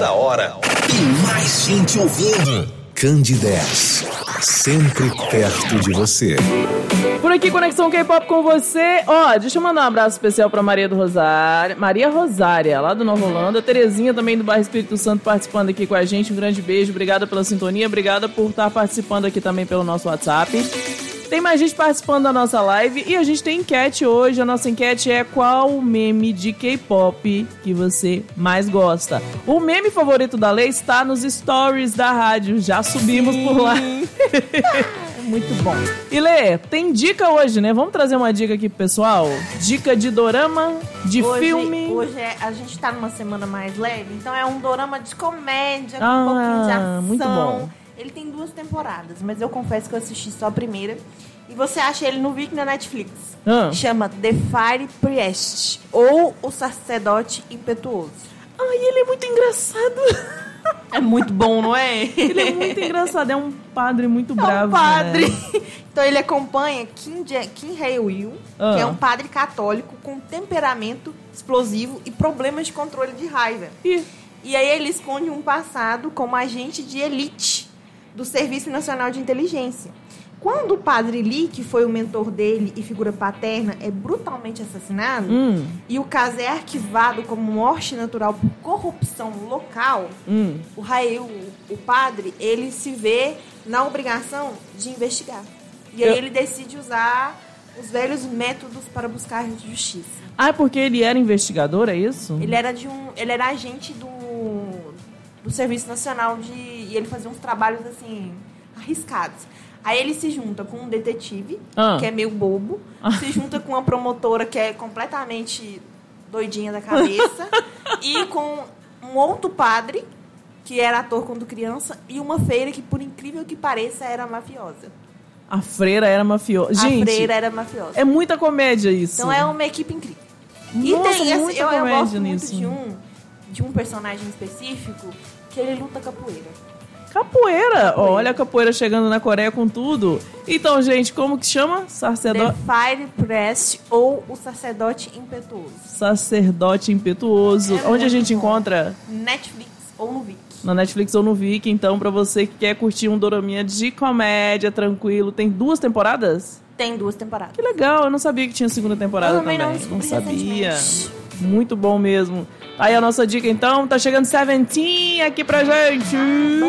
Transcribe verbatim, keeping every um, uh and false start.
Cada hora tem mais gente ouvindo. Candidez, sempre perto de você. Por aqui, Conexão K-Pop com você. Ó, oh, deixa eu mandar um abraço especial pra Maria do Rosário, Maria Rosária, lá do Nova Holanda. Terezinha também do bairro Espírito Santo participando aqui com a gente. Um grande beijo, obrigada pela sintonia, obrigada por estar participando aqui também pelo nosso WhatsApp. Tem mais gente participando da nossa live e a gente tem enquete hoje. A nossa enquete é: qual o meme de K-pop que você mais gosta? O meme favorito da Lei está nos stories da rádio. Já subimos Sim. por lá. Muito bom. E Lê, tem dica hoje, né? Vamos trazer uma dica aqui pro pessoal? Dica de dorama, de hoje, filme. Hoje é, a gente tá numa semana mais leve, então é um dorama de comédia, com ah, um pouquinho de ação. Muito bom. Ele tem duas temporadas, mas eu confesso que eu assisti só a primeira. E você acha ele no Viki na Netflix. Ah. Chama The Fire Priest, ou O Sacerdote Impetuoso. Ai, ele é muito engraçado. É muito bom, não é? Ele é muito engraçado, é um padre muito bravo. É um padre. Né? Então ele acompanha Kim, Je- Kim Hae-woo, ah. que é um padre católico com temperamento explosivo e problemas de controle de raiva. Ih. E aí ele esconde um passado como agente de elite do Serviço Nacional de Inteligência. Quando o padre Lee, que foi o mentor dele e figura paterna, é brutalmente assassinado, hum. e o caso é arquivado como morte natural por corrupção local, hum. o Rael, o padre, ele se vê na obrigação de investigar. E aí Eu... ele decide usar os velhos métodos para buscar justiça. Ah, porque ele era investigador, é isso? Ele era, de um, ele era agente do, do Serviço Nacional de... E ele fazia uns trabalhos, assim, arriscados. Aí ele se junta com um detetive, ah. que é meio bobo, ah. se junta com uma promotora que é completamente doidinha da cabeça, e com um outro padre, que era ator quando criança, e uma freira que, por incrível que pareça, era mafiosa. A freira era mafiosa. Gente, a freira era mafiosa. É muita comédia isso. Então é uma equipe incrível. Nossa, e tem muita esse, eu, eu gosto nisso. muito de um, de um personagem específico, que ele luta capoeira. Capoeira. Capoeira. Olha a capoeira chegando na Coreia com tudo. Então, gente, como que chama? Sacerdote... The Fire Priest, ou O Sacerdote Impetuoso. Sacerdote Impetuoso. É Onde a gente bom. encontra? Netflix ou no Viki. Na Netflix ou no Viki. Então, pra você que quer curtir um doraminha de comédia, tranquilo. Tem duas temporadas? Tem duas temporadas. Que legal. Eu não sabia que tinha segunda temporada eu também. também. Não, não sabia. Muito bom mesmo. Aí a nossa dica, então. Tá chegando Seventeen aqui pra gente.